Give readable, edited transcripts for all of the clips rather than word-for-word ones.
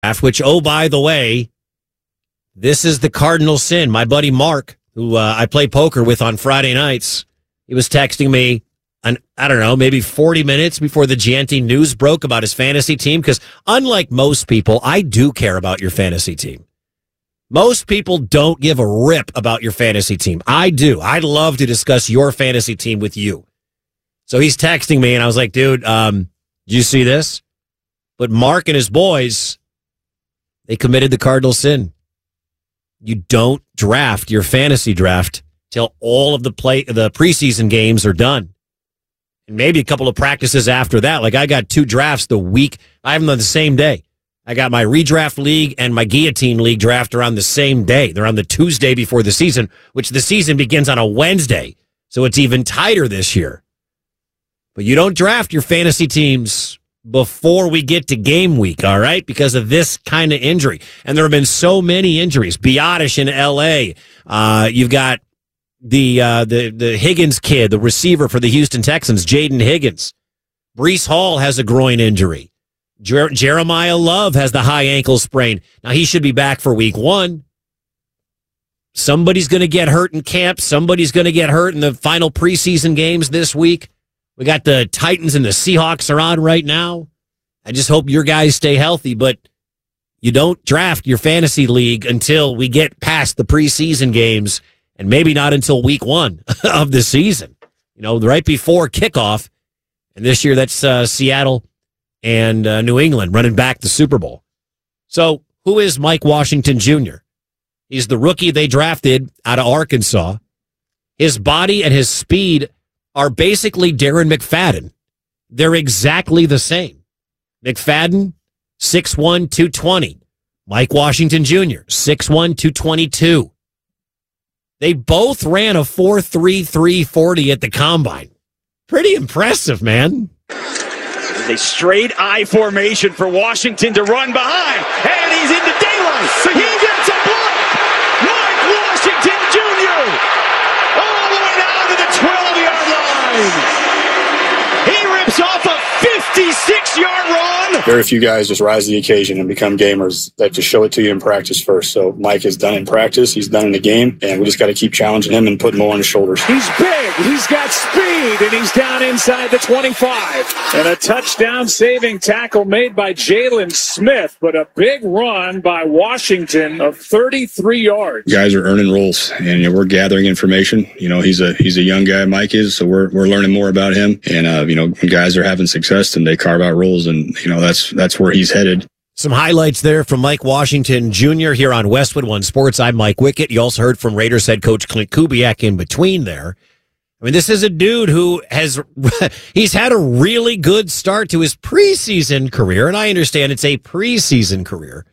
which, oh, by the way, this is the cardinal sin. My buddy Mark, who I play poker with on Friday nights, he was texting me, I don't know, maybe 40 minutes before the Gianti news broke about his fantasy team, because unlike most people, I do care about your fantasy team. Most people don't give a rip about your fantasy team. I do. I'd love to discuss your fantasy team with you. So he's texting me, and I was like, dude, did you see this? But Mark and his boys, they committed the cardinal sin. You don't draft your fantasy draft till all of the preseason games are done. And maybe a couple of practices after that. Like, I got 2 drafts the week. I have them on the same day. I got my redraft league and my guillotine league draft are on the same day. They're on the Tuesday before the season, which the season begins on a Wednesday. So it's even tighter this year. But you don't draft your fantasy teams before we get to game week, all right? Because of this kind of injury. And there have been so many injuries. Biotish in L.A. You've got the Higgins kid, the receiver for the Houston Texans, Jaden Higgins. Breece Hall has a groin injury. Jeremiah Love has the high ankle sprain. Now, he should be back for week 1. Somebody's going to get hurt in camp. Somebody's going to get hurt in the final preseason games this week. We got the Titans and the Seahawks are on right now. I just hope your guys stay healthy, but you don't draft your fantasy league until we get past the preseason games, and maybe not until week 1 of the season. You know, right before kickoff. And this year, that's Seattle and New England running back the Super Bowl. So who is Mike Washington Jr.? He's the rookie they drafted out of Arkansas. His body and his speed are basically Darren McFadden. They're exactly the same. McFadden, 6'1", 220. Mike Washington Jr., 6'1", 222. They both ran a 4.3 340 at the combine. Pretty impressive, man. A straight I formation for Washington to run behind, and he's into daylight. He gets a block. Mike Washington Jr. all the way down to the 12-yard line. He rips off a 56-yard run. Very few guys just rise to the occasion and become gamers. They have to show it to you in practice first. So Mike has done it in practice. He's done it in the game, and we just got to keep challenging him and putting more on his shoulders. He's big. He's got speed, and he's down inside the 25. And a touchdown-saving tackle made by Jalen Smith, but a big run by Washington of 33 yards. Guys are earning roles, and we're gathering information. He's a young guy, Mike is, so we're learning more about him. And when guys are having success, and they carve out roles, and that's where he's headed. Some highlights there from Mike Washington Jr. here on Westwood One Sports. I'm Mike Wickett. You also heard from Raiders head coach Clint Kubiak in between there. I mean, this is a dude who he's had a really good start to his preseason career, and I understand it's a preseason career.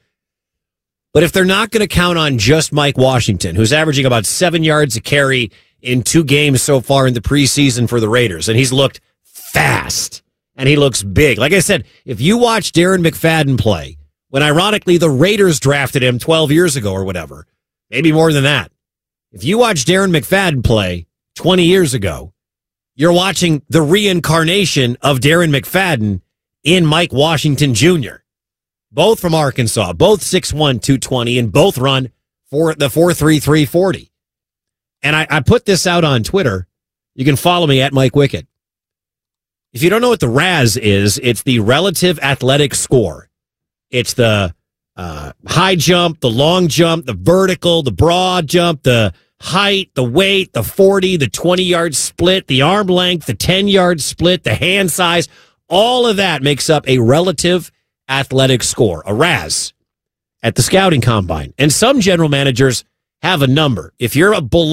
But if they're not going to count on just Mike Washington, who's averaging about 7 yards a carry in 2 games so far in the preseason for the Raiders, and he's looked fast, and he looks big. Like I said, if you watch Darren McFadden play, when ironically the Raiders drafted him 12 years ago or whatever, maybe more than that, if you watch Darren McFadden play 20 years ago, you're watching the reincarnation of Darren McFadden in Mike Washington Jr. Both from Arkansas, both 6'1", 220, and both run for the 4.3 340. And I put this out on Twitter. You can follow me at Mike Wickett. If you don't know what the RAS is, it's the relative athletic score. It's the high jump, the long jump, the vertical, the broad jump, the height, the weight, the 40, the 20-yard split, the arm length, the 10-yard split, the hand size. All of that makes up a relative athletic score, a RAS, at the scouting combine. And some general managers have a number. If you're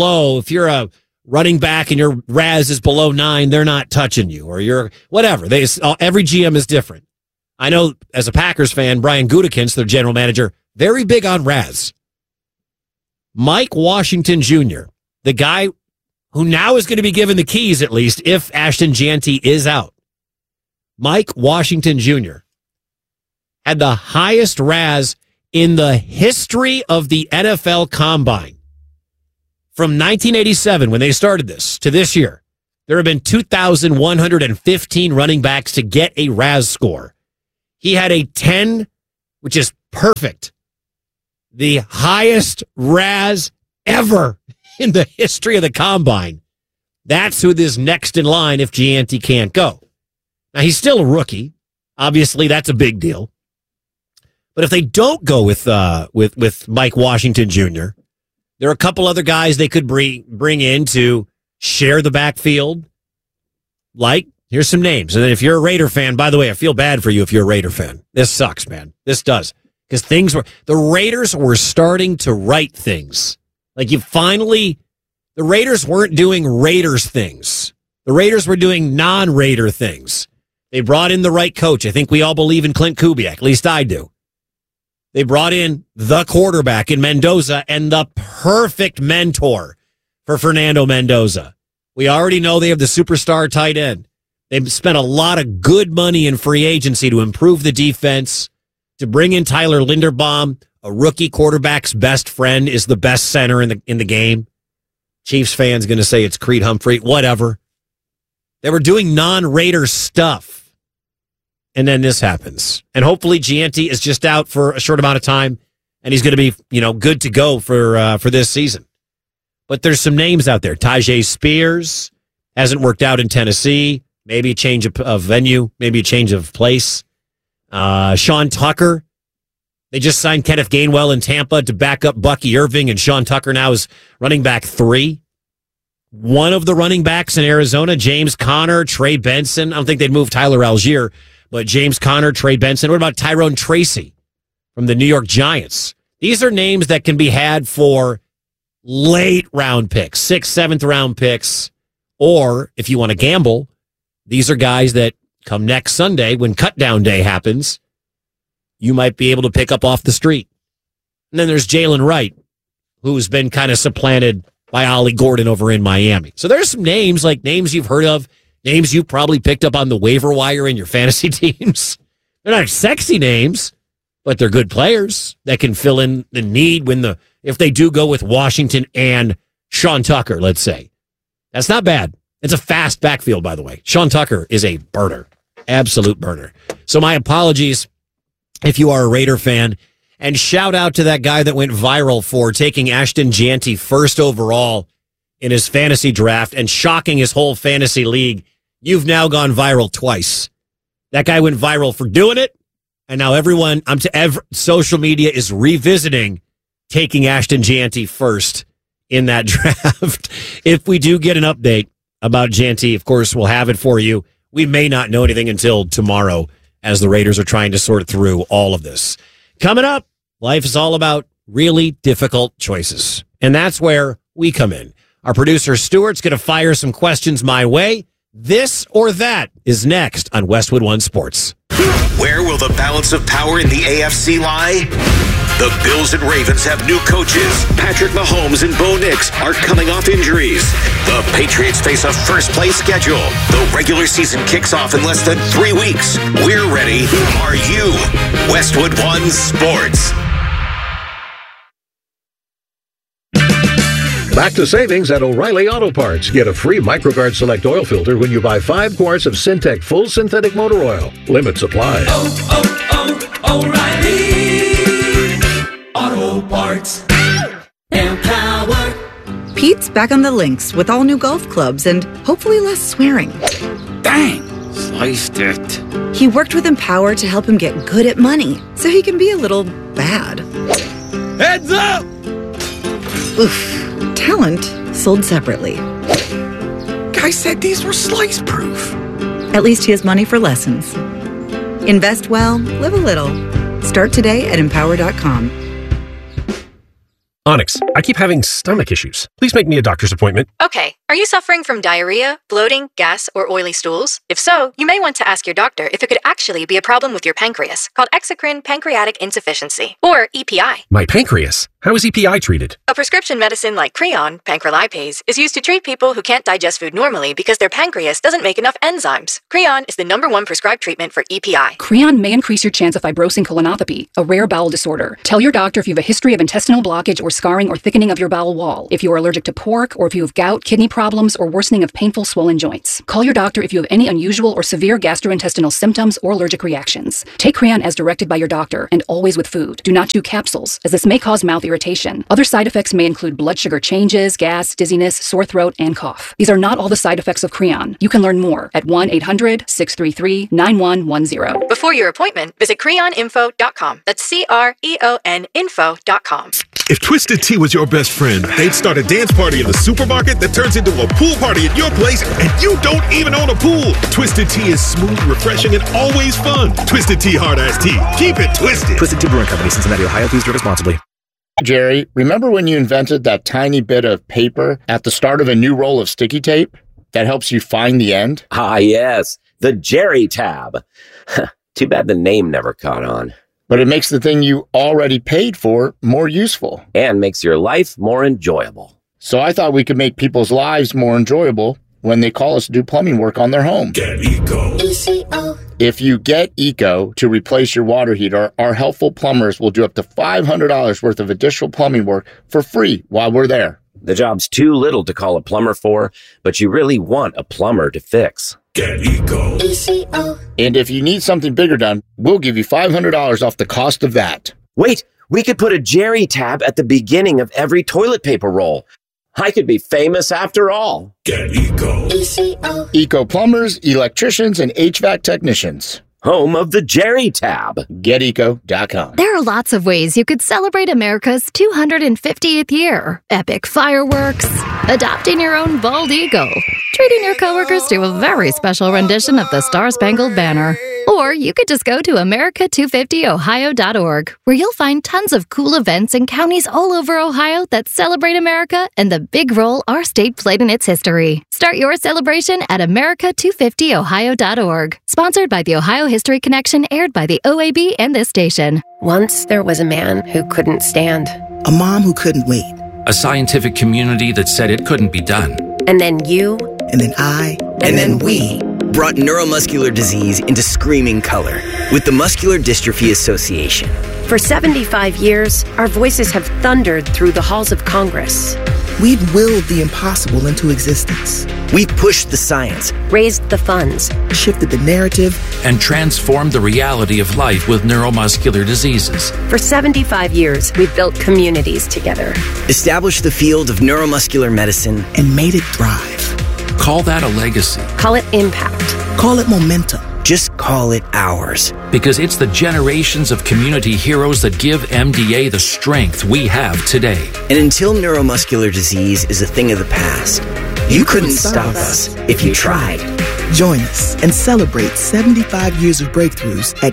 a running back and your RAS is below 9, they're not touching you, or you're whatever. Every GM is different. I know as a Packers fan, Brian Gutekunst, their general manager, very big on RAS. Mike Washington Jr., the guy who now is going to be given the keys, at least, if Ashton Jeanty is out. Mike Washington Jr. had the highest RAS in the history of the NFL Combine. From 1987, when they started this, to this year, there have been 2,115 running backs to get a RAS score. He had a 10, which is perfect. The highest RAS ever in the history of the combine. That's who is next in line if Gianti can't go. Now, he's still a rookie. Obviously, that's a big deal. But if they don't go with Mike Washington Jr., there are a couple other guys they could bring in to share the backfield. Like, here's some names. And then if you're a Raider fan, by the way, I feel bad for you if you're a Raider fan. This sucks, man. This does. Because the Raiders were starting to write things. Like the Raiders weren't doing Raiders things. The Raiders were doing non-Raider things. They brought in the right coach. I think we all believe in Clint Kubiak. At least I do. They brought in the quarterback in Mendoza and the perfect mentor for Fernando Mendoza. We already know they have the superstar tight end. They've spent a lot of good money in free agency to improve the defense, to bring in Tyler Linderbaum, a rookie quarterback's best friend, is the best center in the game. Chiefs fans going to say it's Creed Humphrey. Whatever. They were doing non-Raider stuff. And then this happens. And hopefully Gianti is just out for a short amount of time, and he's going to be, good to go for this season. But there's some names out there. Tyjae Spears hasn't worked out in Tennessee. Maybe a change of venue, maybe a change of place. Sean Tucker. They just signed Kenneth Gainwell in Tampa to back up Bucky Irving, and Sean Tucker now is running back 3. One of the running backs in Arizona, James Conner, Trey Benson. I don't think they'd move Tyler Algier, but James Conner, Trey Benson. What about Tyrone Tracy from the New York Giants? These are names that can be had for late round picks, 6th, 7th round picks. Or if you want to gamble, these are guys that come next Sunday when cut down day happens, you might be able to pick up off the street. And then there's Jalen Wright, who's been kind of supplanted by Ollie Gordon over in Miami. So there's some names, like names you've heard of, names you probably picked up on the waiver wire in your fantasy teams. They're not sexy names, but they're good players that can fill in the need if they do go with Washington and Sean Tucker, let's say. That's not bad. It's a fast backfield, by the way. Sean Tucker is a burner. Absolute burner. So my apologies if you are a Raider fan. And shout out to that guy that went viral for taking Ashton Gianti first overall in his fantasy draft and shocking his whole fantasy league. You've now gone viral twice. That guy went viral for doing it. And now social media is revisiting taking Ashton Gianti first in that draft. If we do get an update about Gianti, of course, we'll have it for you. We may not know anything until tomorrow as the Raiders are trying to sort through all of this. Coming up, life is all about really difficult choices. And that's where we come in. Our producer, Stuart's going to fire some questions my way. This or that is next on Westwood One Sports. Where will the balance of power in the AFC lie? The Bills and Ravens have new coaches. Patrick Mahomes and Bo Nix are coming off injuries. The Patriots face a first-place schedule. The regular season kicks off in less than 3 weeks. We're ready. Are you? Westwood One Sports. Back to savings at O'Reilly Auto Parts. Get a free MicroGuard Select Oil Filter when you buy 5 quarts of Syntec Full Synthetic Motor Oil. Limit supply. O'Reilly Auto Parts. Empower. Pete's back on the links with all new golf clubs and hopefully less swearing. Dang, sliced it. He worked with Empower to help him get good at money so he can be a little bad. Heads up! Oof. Talent sold separately. Guy said these were slice proof. At least he has money for lessons. Invest well, live a little. Start today at Empower.com. Onyx, I keep having stomach issues. Please make me a doctor's appointment. Okay. Are you suffering from diarrhea, bloating, gas, or oily stools? If so, you may want to ask your doctor if it could actually be a problem with your pancreas, called exocrine pancreatic insufficiency, or EPI. My pancreas? How is EPI treated? A prescription medicine like Creon, pancrelipase, is used to treat people who can't digest food normally because their pancreas doesn't make enough enzymes. Creon is the #1 prescribed treatment for EPI. Creon may increase your chance of fibrosing colonopathy, a rare bowel disorder. Tell your doctor if you have a history of intestinal blockage or scarring or thickening of your bowel wall, if you are allergic to pork, or if you have gout, kidney problems, or worsening of painful swollen joints. Call your doctor if you have any unusual or severe gastrointestinal symptoms or allergic reactions. Take Creon as directed by your doctor, and always with food. Do not do capsules, as this may cause mouth irritation. Other side effects may include blood sugar changes, gas, dizziness, sore throat, and cough. These are not all the side effects of Creon. You can learn more at 1-800-633-9110. Before your appointment, visit creoninfo.com. That's CREON info.com. If Twisted Tea was your best friend, they'd start a dance party in the supermarket that turns into a pool party at your place, and you don't even own a pool. Twisted Tea is smooth, refreshing, and always fun. Twisted Tea Hard Iced Tea. Keep it twisted. Twisted Tea Brewing Company, Cincinnati, Ohio. Please drink responsibly. Jerry, remember when you invented that tiny bit of paper at the start of a new roll of sticky tape that helps you find the end? Ah, yes. The Jerry tab. Too bad the name never caught on. But it makes the thing you already paid for more useful. And makes your life more enjoyable. So I thought we could make people's lives more enjoyable when they call us to do plumbing work on their home. Get Eco. ECO. If you get Eco to replace your water heater, our helpful plumbers will do up to $500 worth of additional plumbing work for free while we're there. The job's too little to call a plumber for, but you really want a plumber to fix. Get Eco. ECO. And if you need something bigger done, we'll give you $500 off the cost of that. Wait, we could put a Jerry tab at the beginning of every toilet paper roll. I could be famous after all. Get Eco. ECO. Eco plumbers, electricians, and HVAC technicians. Home of the Jerry tab. GetEco.com. There are lots of ways you could celebrate America's 250th year. Epic fireworks, adopting your own bald eagle, treating your coworkers to a very special rendition of the Star-Spangled Banner. Or you could just go to America250Ohio.org, where you'll find tons of cool events in counties all over Ohio that celebrate America and the big role our state played in its history. Start your celebration at America250Ohio.org. Sponsored by the Ohio History Connection, aired by the OAB and this station. Once there was a man who couldn't stand. A mom who couldn't wait. A scientific community that said it couldn't be done. And then you. And then I. And then we. Brought neuromuscular disease into screaming color with the Muscular Dystrophy Association. For 75 years, our voices have thundered through the halls of Congress. We've willed the impossible into existence. We've pushed the science, raised the funds, shifted the narrative, and transformed the reality of life with neuromuscular diseases. For 75 years, we've built communities together. Established the field of neuromuscular medicine, and made it thrive. Call that a legacy. Call it impact. Call it momentum. Just call it ours. Because it's the generations of community heroes that give MDA the strength we have today. And until neuromuscular disease is a thing of the past, you couldn't stop us if you tried. Join us and celebrate 75 years of breakthroughs at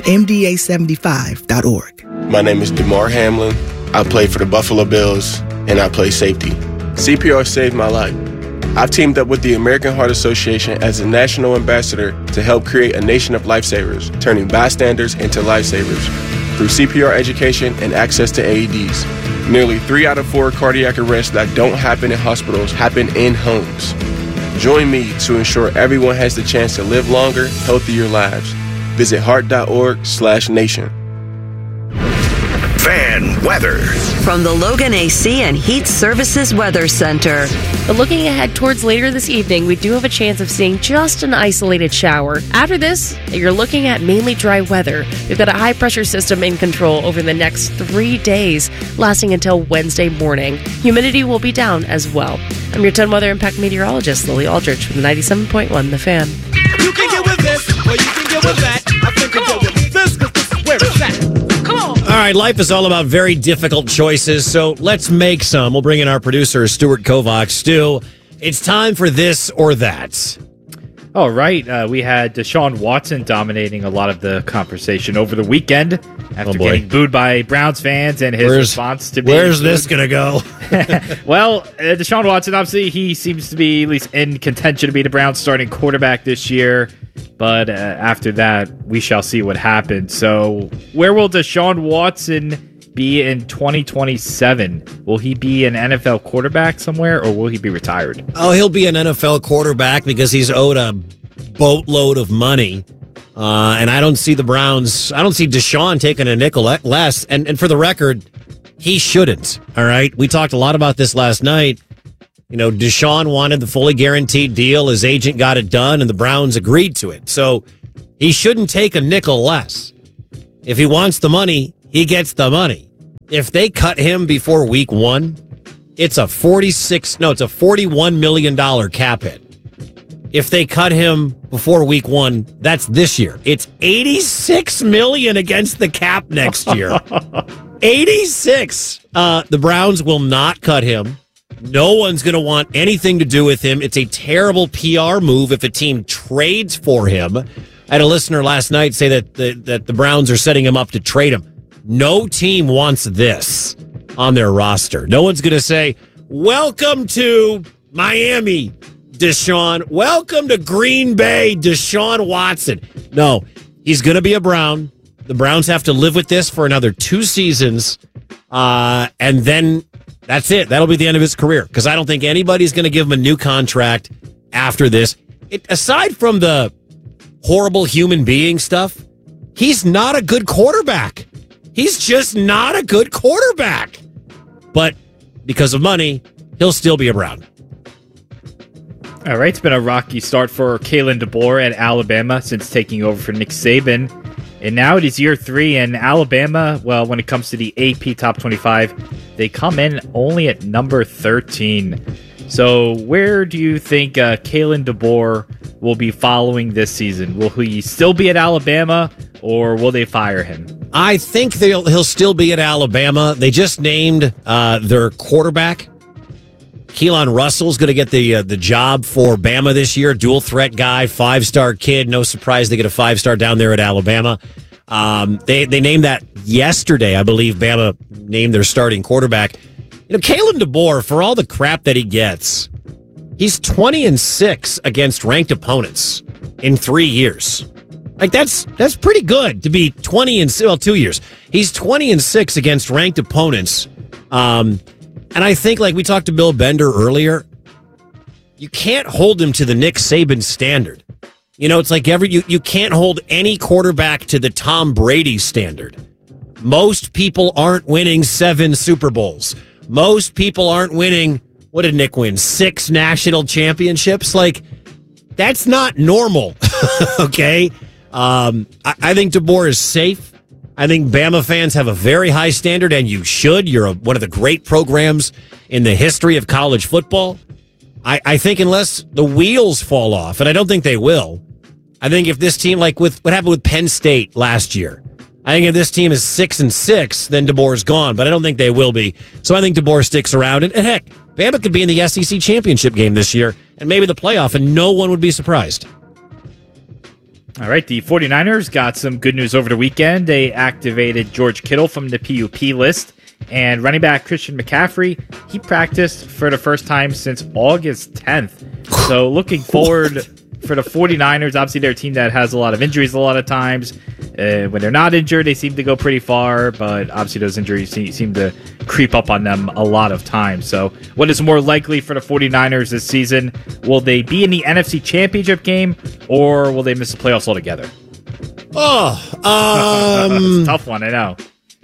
MDA75.org. My name is DeMar Hamlin. I play for the Buffalo Bills, and I play safety. CPR saved my life. I've teamed up with the American Heart Association as a national ambassador to help create a nation of lifesavers, turning bystanders into lifesavers through CPR education and access to AEDs. Nearly 3 out of 4 cardiac arrests that don't happen in hospitals happen in homes. Join me to ensure everyone has the chance to live longer, healthier lives. Visit heart.org/nation. Fan weather. From the Logan AC and Heat Services Weather Center. But looking ahead towards later this evening, we do have a chance of seeing just an isolated shower. After this, you're looking at mainly dry weather. We've got a high-pressure system in control over the next 3 days, lasting until Wednesday morning. Humidity will be down as well. I'm your 10 Weather Impact meteorologist, Lily Aldrich, from the 97.1 The Fan. You can get with this, or you can get with that. I think you get with this, because this is where it's at. All right, life is all about very difficult choices, so let's make some. We'll bring in our producer, Stuart Kovacs. Stu, it's time for this or that. All right, we had Deshaun Watson dominating a lot of the conversation over the weekend after getting booed by Browns fans and his response to being Where's this going to go? Well, Deshaun Watson, obviously, he seems to be at least in contention to be the Browns starting quarterback this year. But after that, we shall see what happens. So where will Deshaun Watson be in 2027? Will he be an NFL quarterback somewhere, or will he be retired? Oh, he'll be an NFL quarterback because he's owed a boatload of money. And I don't see the Browns, I don't see Deshaun taking a nickel less. And for the record, he shouldn't. All right. We talked a lot about this last night. You know, Deshaun wanted the fully guaranteed deal. His agent got it done, and the Browns agreed to it. So he shouldn't take a nickel less. If he wants the money, he gets the money. If they cut him before week 1, it's a $41 million cap hit. If they cut him before week 1, that's this year. It's $86 million against the cap next year. 86. The Browns will not cut him. No one's going to want anything to do with him. It's a terrible PR move if a team trades for him. I had a listener last night say that the Browns are setting him up to trade him. No team wants this on their roster. No one's going to say, welcome to Miami, Deshaun. Welcome to Green Bay, Deshaun Watson. No, he's going to be a Brown. The Browns have to live with this for another 2 seasons. And then that's it. That'll be the end of his career. Because I don't think anybody's going to give him a new contract after this. Aside from the horrible human being stuff, he's not a good quarterback. He's just not a good quarterback. But because of money, he'll still be a Brown. All right, it's been a rocky start for Kalen DeBoer at Alabama since taking over for Nick Saban. And now it is year 3, and Alabama, well, when it comes to the AP Top 25, they come in only at number 13. So where do you think Kalen DeBoer will be following this season? Will he still be at Alabama, or will they fire him? I think he'll still be at Alabama. They just named their quarterback. Keelan Russell's going to get the job for Bama this year. Dual threat guy, 5-star kid. No surprise they get a 5-star down there at Alabama. They named that yesterday, I believe. Bama named their starting quarterback. You know, Kalen DeBoer, for all the crap that he gets, he's 20-6 against ranked opponents in 3 years. Like that's pretty good to be 2 years. He's 20-6 against ranked opponents. And I think, like we talked to Bill Bender earlier, you can't hold him to the Nick Saban standard. You know, it's like you can't hold any quarterback to the Tom Brady standard. Most people aren't winning 7 Super Bowls. Most people aren't winning, what did Nick win, 6 national championships? Like, that's not normal, okay? I think DeBoer is safe. I think Bama fans have a very high standard, and you should. You're one of the great programs in the history of college football. I think unless the wheels fall off, and I don't think they will, I think if this team, like with what happened with Penn State last year, I think if this team is 6-6, then DeBoer's gone, but I don't think they will be. So I think DeBoer sticks around, and heck, Bama could be in the SEC championship game this year, and maybe the playoff, and no one would be surprised. All right, the 49ers got some good news over the weekend. They activated George Kittle from the PUP list, and running back Christian McCaffrey, he practiced for the first time since August 10th. So looking forward for the 49ers, obviously they're a team that has a lot of injuries a lot of times. When they're not injured, they seem to go pretty far, but obviously those injuries seem to creep up on them a lot of times. So what is more likely for the 49ers this season? Will they be in the NFC Championship game, or will they miss the playoffs altogether? It's a tough one, I know.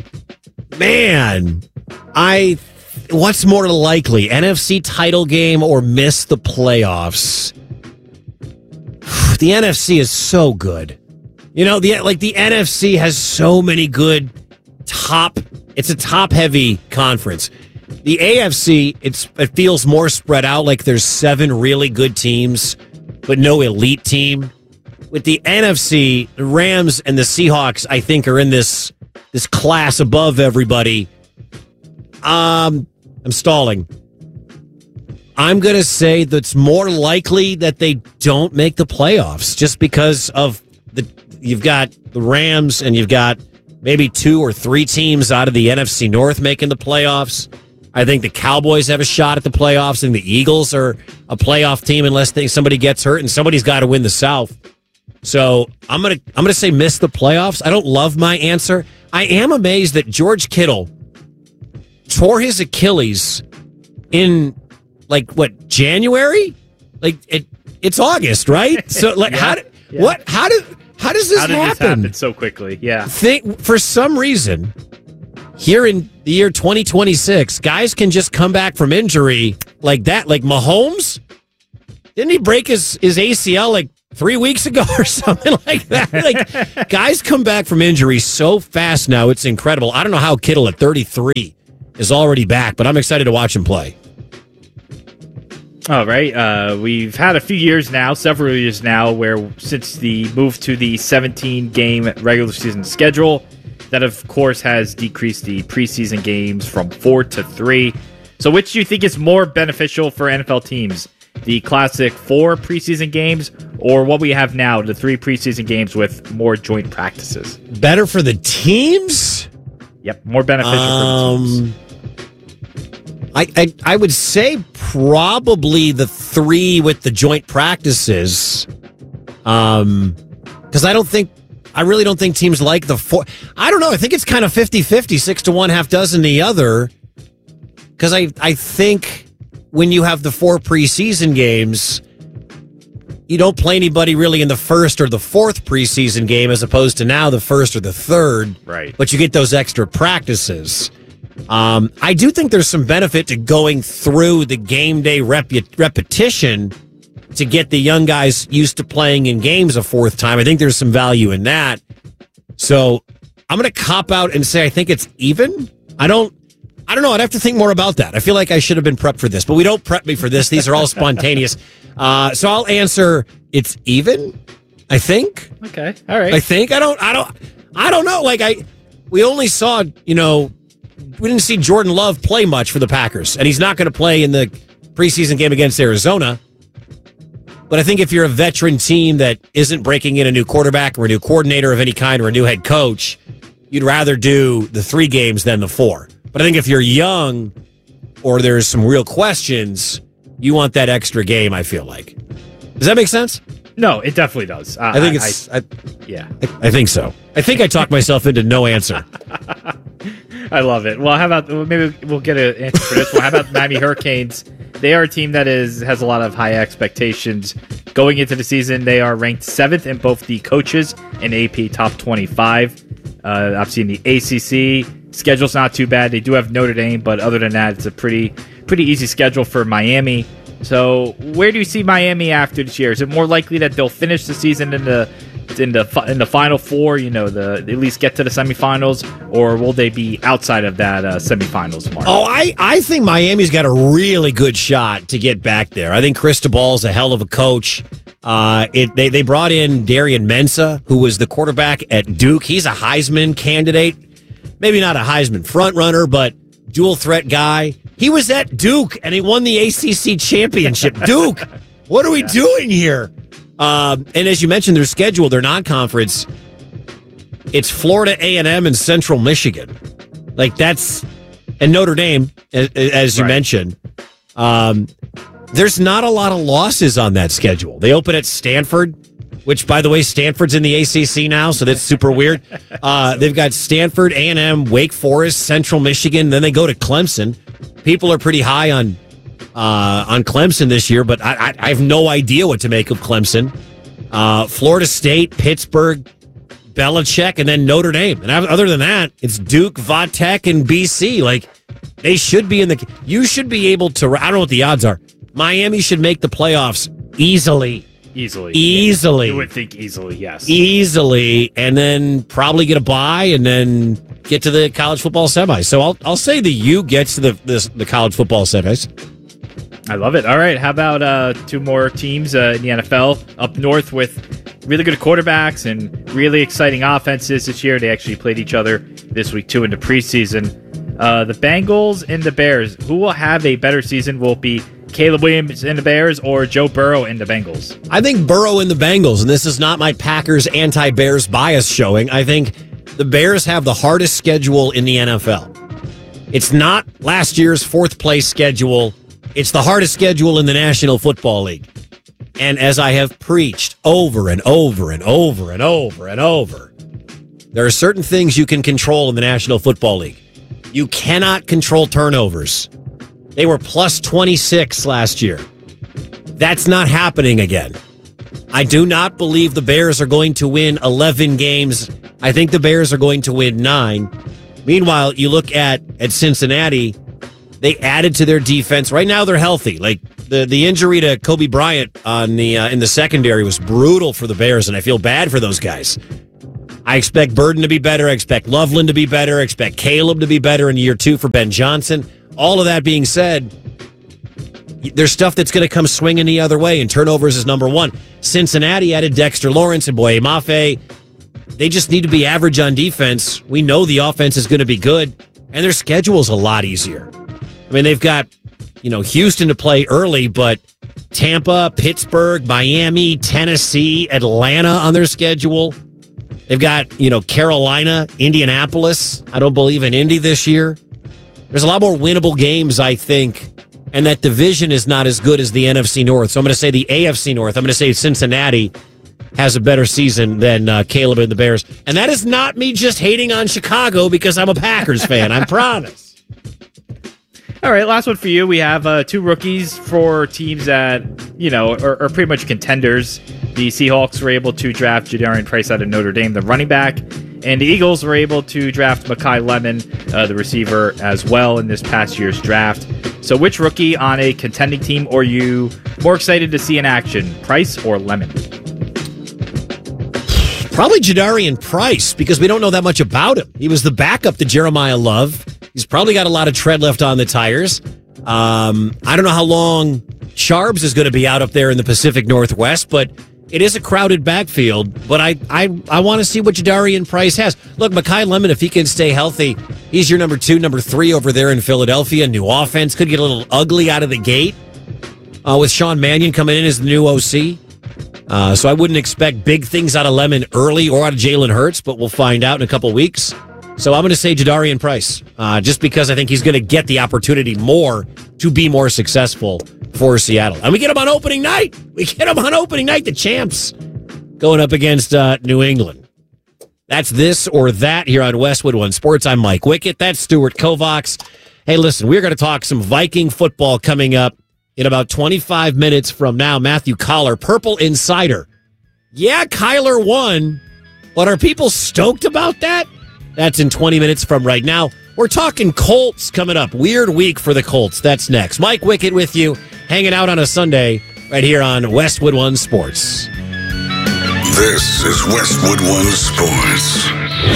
Man, what's more likely, NFC title game or miss the playoffs? The NFC is so good. You know, the NFC has so many good it's a top-heavy conference. The AFC, it feels more spread out, like there's 7 really good teams, but no elite team. With the NFC, the Rams and the Seahawks, I think, are in this class above everybody. I'm stalling. I'm going to say that it's more likely that they don't make the playoffs just because of you've got the Rams and you've got maybe 2 or 3 teams out of the NFC North making the playoffs. I think the Cowboys have a shot at the playoffs, and the Eagles are a playoff team unless somebody gets hurt, and somebody's got to win the South. So I'm gonna say miss the playoffs. I don't love my answer. I am amazed that George Kittle tore his Achilles in January? It's August, right? So how does this happen? This happen so quickly? Yeah. For some reason, here in the year 2026, guys can just come back from injury like that. Like Mahomes, didn't he break his ACL like 3 weeks ago or something like that? Like, guys come back from injury so fast now. It's incredible. I don't know how Kittle at 33 is already back, but I'm excited to watch him play. All right. We've had a few years now, several years now, where since the move to the 17-game regular season schedule, that, of course, has decreased the preseason games from 4 to 3. So which do you think is more beneficial for NFL teams? The classic 4 preseason games or what we have now, the 3 preseason games with more joint practices? Better for the teams? Yep, more beneficial for the teams. I would say probably the 3 with the joint practices. Because I really don't think teams like the 4. I don't know. I think it's kind of 50-50, 6 to 1, half dozen the other. Because I think when you have the 4 preseason games, you don't play anybody really in the 1st or the 4th preseason game as opposed to now the 1st or the 3rd. Right. But you get those extra practices. I do think there's some benefit to going through the game day repetition to get the young guys used to playing in games a 4th time. I think there's some value in that. So I'm going to cop out and say I think it's even. I don't know. I'd have to think more about that. I feel like I should have been prepped for this, but we don't prep me for this. These are all spontaneous. So I'll answer it's even, I think. Okay. All right. I think. I don't know. Like we only saw, we didn't see Jordan Love play much for the Packers, and he's not going to play in the preseason game against Arizona. But I think if you're a veteran team that isn't breaking in a new quarterback or a new coordinator of any kind or a new head coach, you'd rather do the 3 games than the 4. But I think if you're young or there's some real questions, you want that extra game, I feel like. Does that make sense? No, it definitely does. I think it's... I think so. I think I talked myself into no answer. I love it. Well, how about maybe we'll get an answer for this one. How about Miami Hurricanes? They are a team that has a lot of high expectations going into the season. They are ranked 7th in both the coaches and AP top 25. I've seen the ACC schedule's not too bad. They do have Notre Dame, but other than that, it's a pretty easy schedule for Miami. So, where do you see Miami after this year? Is it more likely that they'll finish the season in the Final Four? At least get to the semifinals, or will they be outside of that semifinals mark? Oh, I think Miami's got a really good shot to get back there. I think Cristobal's a hell of a coach. They brought in Darian Mensah, who was the quarterback at Duke. He's a Heisman candidate. Maybe not a Heisman frontrunner, but dual threat guy. He was at Duke, and he won the ACC championship. Duke, what are we doing here? And as you mentioned, their schedule, their non-conference, it's Florida A&M and Central Michigan. And Notre Dame, as you mentioned. There's not a lot of losses on that schedule. They open at Stanford, which, by the way, Stanford's in the ACC now, so that's super weird. They've got Stanford, A&M, Wake Forest, Central Michigan. Then they go to Clemson. People are pretty high on Clemson this year, but I have no idea what to make of Clemson. Florida State, Pittsburgh, Belichick, and then Notre Dame. And other than that, it's Duke, Vatech, and BC. They should be you should be able to, I don't know what the odds are. Miami should make the playoffs easily. Easily. You would think easily, yes. Easily, and then probably get a bye, and then get to the college football semis. So I'll say the U gets to the college football semis. I love it. All right, how about 2 more teams in the NFL up north with really good quarterbacks and really exciting offenses this year. They actually played each other this week too in the preseason. The Bengals and the Bears. Who will have a better season? Will it be Caleb Williams in the Bears or Joe Burrow in the Bengals? I think Burrow in the Bengals, and this is not my Packers anti-Bears bias showing. I think the Bears have the hardest schedule in the NFL. It's not last year's 4th place schedule. It's the hardest schedule in the National Football League. And as I have preached over and over and over and over and over, there are certain things you can control in the National Football League. You cannot control turnovers. They were plus 26 last year. That's not happening again. I do not believe the Bears are going to win 11 games. I think the Bears are going to win 9. Meanwhile, you look at Cincinnati, they added to their defense. Right now, they're healthy. Like the injury to Kobe Bryant on the in the secondary was brutal for the Bears, and I feel bad for those guys. I expect Burden to be better. I expect Loveland to be better. I expect Caleb to be better in year 2 for Ben Johnson. All of that being said, there's stuff that's going to come swinging the other way, and turnovers is number one. Cincinnati added Dexter Lawrence and Boye Mafe. They just need to be average on defense. We know the offense is going to be good, and their schedule's a lot easier. I mean, they've got, Houston to play early, but Tampa, Pittsburgh, Miami, Tennessee, Atlanta on their schedule. They've got, Carolina, Indianapolis. I don't believe in Indy this year. There's a lot more winnable games, I think, and that division is not as good as the NFC North. So I'm going to say the AFC North. I'm going to say Cincinnati has a better season than Caleb and the Bears. And that is not me just hating on Chicago because I'm a Packers fan. I promise. All right, last one for you. We have 2 rookies for teams that, are pretty much contenders. The Seahawks were able to draft Jadarian Price out of Notre Dame, the running back. And the Eagles were able to draft Mekhi Lemon, the receiver, as well in this past year's draft. So which rookie on a contending team are you more excited to see in action, Price or Lemon? Probably Jadarian Price, because we don't know that much about him. He was the backup to Jeremiah Love. He's probably got a lot of tread left on the tires. I don't know how long Charbs is going to be out up there in the Pacific Northwest, but it is a crowded backfield. But I want to see what Jadarian Price has. Look, Mekhi Lemon, if he can stay healthy, he's your number 2, number 3 over there in Philadelphia. New offense could get a little ugly out of the gate with Sean Mannion coming in as the new OC. So I wouldn't expect big things out of Lemon early or out of Jalen Hurts, but we'll find out in a couple weeks. So I'm going to say Jadarian Price, just because I think he's going to get the opportunity more to be more successful for Seattle. And we get him on opening night. The champs going up against New England. That's this or that here on Westwood One Sports. I'm Mike Wickett. That's Stuart Kovacs. Hey, listen, we're going to talk some Viking football coming up in about 25 minutes from now. Matthew Collar, Purple Insider. Yeah, Kyler won, but are people stoked about that? That's in 20 minutes from right now. We're talking Colts coming up. Weird week for the Colts. That's next. Mike Wickett with you, hanging out on a Sunday right here on Westwood One Sports. This is Westwood One Sports.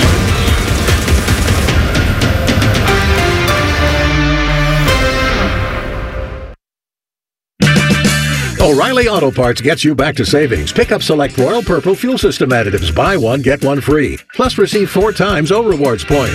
O'Reilly Auto Parts gets you back to savings. Pick up select Royal Purple fuel system additives. Buy one, get one free. Plus, receive 4 times O-Rewards points.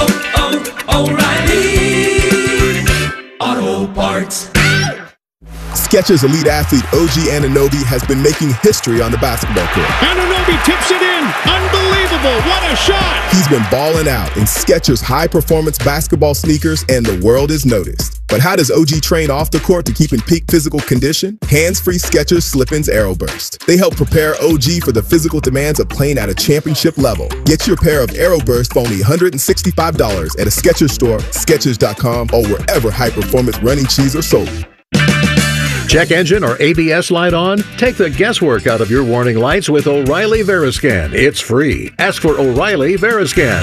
O'Reilly Auto Parts. Skechers Elite Athlete OG Anunoby has been making history on the basketball court. Anunoby tips it in. Unbelievable. What a shot. He's been balling out in Skechers high-performance basketball sneakers, and the world has noticed. But how does OG train off the court to keep in peak physical condition? Hands-free Skechers Slip-ins Aeroburst. They help prepare OG for the physical demands of playing at a championship level. Get your pair of Aeroburst for only $165 at a Skechers store, Skechers.com, or wherever high-performance running shoes are sold. Check engine or ABS light on? Take the guesswork out of your warning lights with O'Reilly Veriscan. It's free. Ask for O'Reilly Veriscan.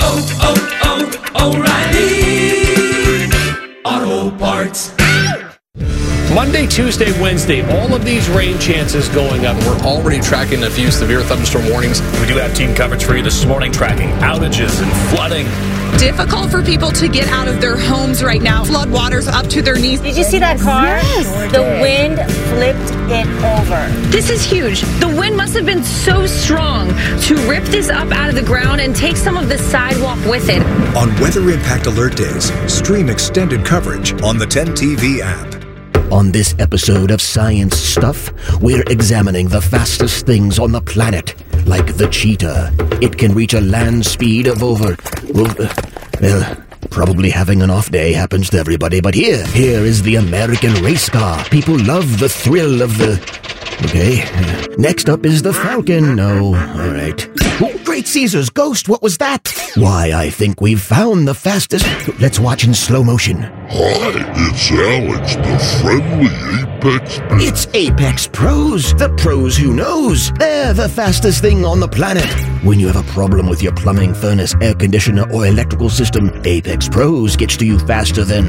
O'Reilly Auto Parts. Monday, Tuesday, Wednesday, all of these rain chances going up. We're already tracking a few severe thunderstorm warnings. We do have team coverage for you this morning, tracking outages and flooding. Difficult for people to get out of their homes right now. Flood waters up to their knees. Did you see that car? Yes. The wind flipped it over. This is huge. The wind must have been so strong to rip this up out of the ground and take some of the sidewalk with it. On Weather Impact Alert Days, stream extended coverage on the 10 TV app. On this episode of Science Stuff, we're examining the fastest things on the planet, like the cheetah. It can reach a land speed of over... Well, probably having an off day happens to everybody, but here is the American race car. People love the thrill of the... Okay, next up is the Falcon. No, all right. Oh, great. Wait, Caesar's ghost, what was that? Why, I think we've found the fastest. Let's watch in slow motion. Hi, it's Alex, the friendly Apex Pro. It's Apex Pros, the pros who knows. They're the fastest thing on the planet. When you have a problem with your plumbing, furnace, air conditioner, or electrical system, Apex Pros gets to you faster than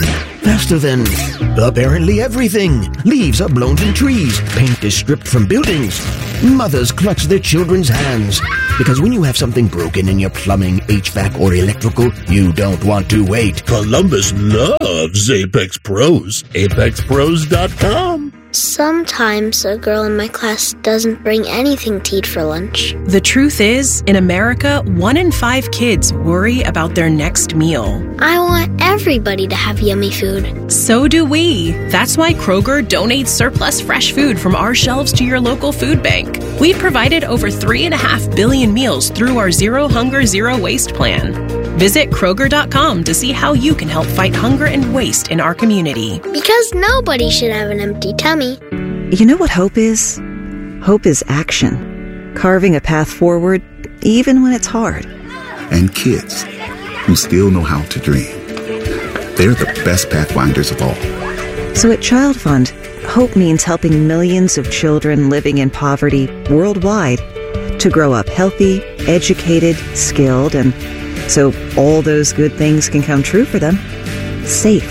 apparently everything. Leaves are blown from trees. Paint is stripped from buildings. Mothers clutch their children's hands. Because when you have something broken in your plumbing, HVAC, or electrical, you don't want to wait. Columbus loves Apex Pros. ApexPros.com. Sometimes a girl in my class doesn't bring anything to eat for lunch. The truth is, in America, 1 in 5 kids worry about their next meal. I want everybody to have yummy food. So do we. That's why Kroger donates surplus fresh food from our shelves to your local food bank. We've provided over 3.5 billion meals through our Zero Hunger, Zero Waste plan. Visit Kroger.com to see how you can help fight hunger and waste in our community. Because nobody should have an empty tummy. You know what hope is? Hope is action. Carving a path forward, even when it's hard. And kids who still know how to dream. They're the best pathfinders of all. So at Child Fund, hope means helping millions of children living in poverty worldwide to grow up healthy, educated, skilled, and so all those good things can come true for them. Safe.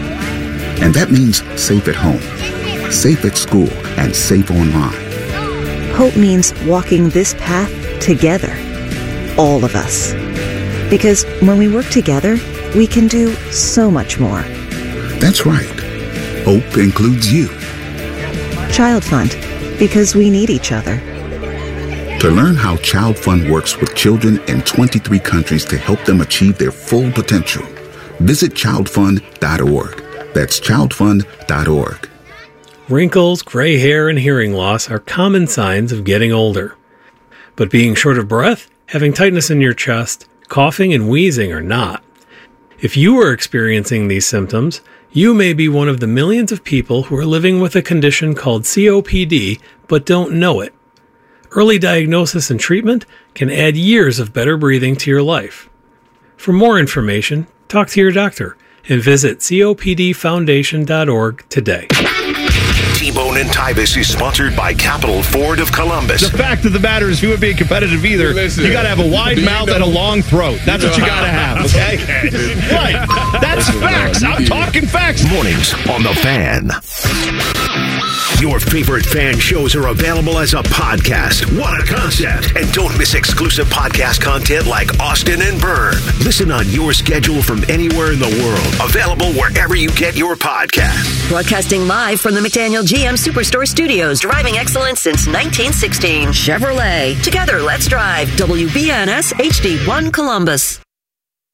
And that means safe at home, safe at school, and safe online. Hope means walking this path together. All of us. Because when we work together, we can do so much more. That's right. Hope includes you. Child Fund. Because we need each other. To learn how Child Fund works with children in 23 countries to help them achieve their full potential, visit childfund.org. That's childfund.org. Wrinkles, gray hair, and hearing loss are common signs of getting older. But being short of breath, having tightness in your chest, coughing, and wheezing are not. If you are experiencing these symptoms, you may be one of the millions of people who are living with a condition called COPD but don't know it. Early diagnosis and treatment can add years of better breathing to your life. For more information, talk to your doctor and visit copdfoundation.org today. T-Bone and Tybus is sponsored by Capital Ford of Columbus. The fact of the matter is, if you would be competitive either, you got to have a wide mouth and a long throat. That's what you got to have, okay? Right. That's facts. I'm talking facts. Mornings on The Fan. Your favorite fan shows are available as a podcast. What a concept. And don't miss exclusive podcast content like Austin and Byrne. Listen on your schedule from anywhere in the world. Available wherever you get your podcast. Broadcasting live from the McDaniel GM Superstore Studios. Driving excellence since 1916. Chevrolet. Together, let's drive. WBNS HD1 Columbus.